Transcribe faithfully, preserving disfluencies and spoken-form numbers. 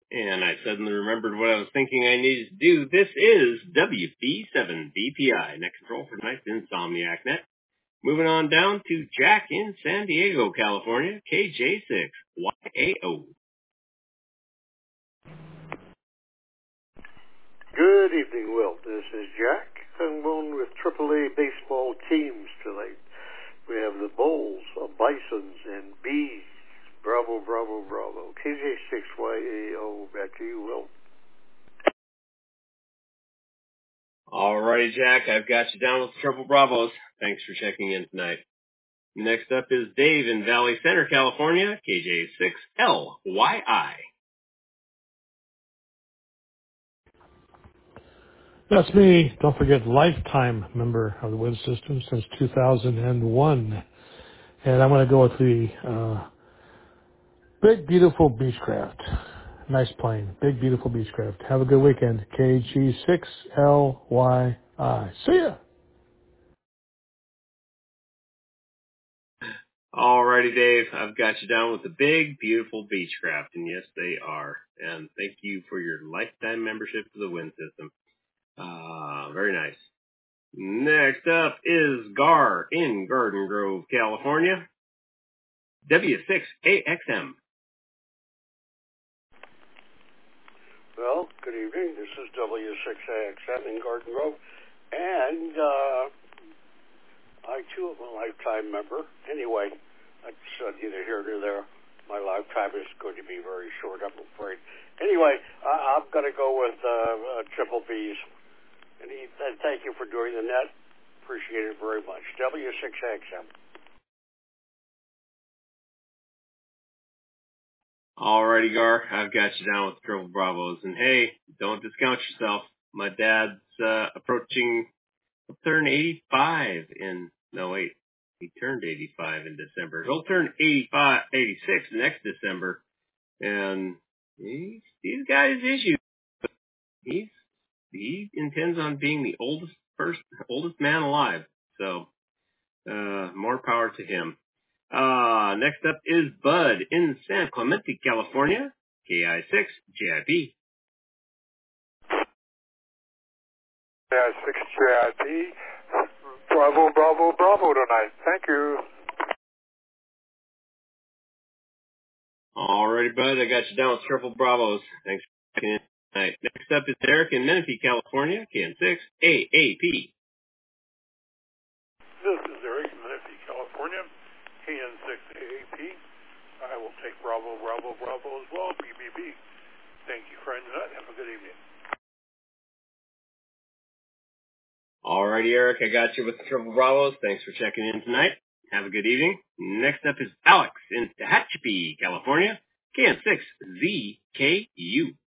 And I suddenly remembered what I was thinking I needed to do. This is W B seven B P I, Net Control for tonight's Insomniac Net. Moving on down to Jack in San Diego, California, K J six Y A O. Good evening, Wilt. This is Jack. I'm on with triple A baseball teams tonight. We have the Bulls, uh, Bisons, and Bees. Bravo, bravo, bravo. K J six Y A O. Back to you, Wilt. All righty, Jack. I've got you down with the Triple Bravos. Thanks for checking in tonight. Next up is Dave in Valley Center, California, K J six L Y I. That's me. Don't forget, lifetime member of the Wind System since two thousand one. And I'm going to go with the uh, Big Beautiful Beechcraft. Nice plane. Big Beautiful Beechcraft. Have a good weekend. K G six L Y I. See ya. Alrighty, Dave. I've got you down with the Big Beautiful Beechcraft, and yes, they are. And thank you for your lifetime membership to the Wind System. Uh, very nice. Next up is Gar in Garden Grove, California, W six A X M. Well, good evening. This is W six A X M in Garden Grove. And uh, I, too, am a lifetime member. Anyway, that's uh, neither here nor there. My lifetime is going to be very short, I'm afraid. Anyway, I, I'm going to go with uh, uh, Triple B's. And, he, and thank you for doing the net. Appreciate it very much. W six A X M. Alrighty, Gar. I've got you down with Triple Bravos. And hey, don't discount yourself. My dad's uh, approaching, he'll turn eighty-five in, no wait, he turned eighty-five in December. He'll turn eighty-five, eighty-six next December. And he's, he's got his issues. He's, he intends on being the oldest person, oldest man alive. So, uh, more power to him. Uh, next up is Bud in San Clemente, California, K I six J I P. K I six J I P. Bravo, bravo, bravo tonight. Thank you. Alrighty, Bud. I got you down with Triple Bravos. Thanks for checking in tonight. Next up is Eric in Menifee, California, K N six A A P. This is Eric in Menifee, California, K N six A A P. I will take Bravo, Bravo, Bravo as well, B B B. Thank you, friends. Have a good evening. Alrighty, Eric. I got you with the Triple Bravos. Thanks for checking in tonight. Have a good evening. Next up is Alex in Tehachapi, California, K N six Z K U.